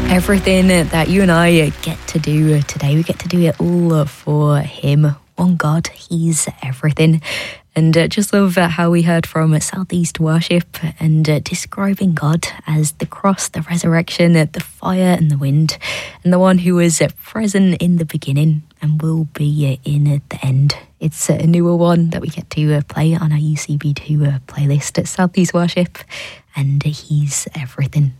Everything that you and I get to do today, we get to do it all for Him. One God, He's everything. And just love how we heard from Southeast Worship and describing God as the cross, the resurrection, the fire and the wind, and the one who was present in the beginning and will be in the end. It's a newer one that we get to play on our UCB2 playlist at Southeast Worship, and He's everything.